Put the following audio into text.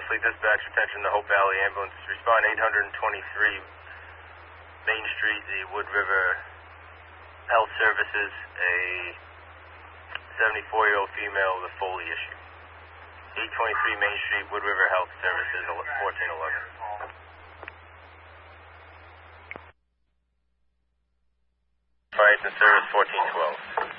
Fleet dispatch, attention to Hope Valley Ambulance. Respond 823 Main Street, the Wood River Health Services, a 74-year-old female with a Foley issue. 823 Main Street, Wood River Health Services, 1411. Fire and service 1412.